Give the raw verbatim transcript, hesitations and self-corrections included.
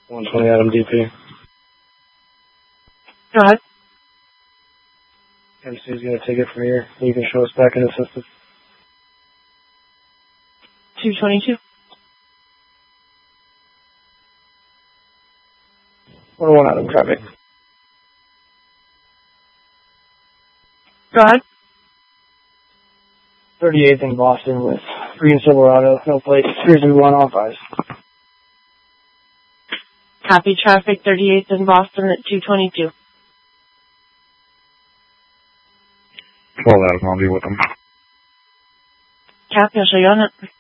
one twenty Adam D P. Go ahead. M C is going to take it from here. You can show us back in the system. two twenty-two. one oh one Adam, traffic. Go ahead. thirty-eighth in Boston with green Silverado, no plate, three two one off eyes. Copy, traffic, thirty-eighth in Boston at two twenty-two. twelve Adam, I'll be with them. Copy, I'll show you on it.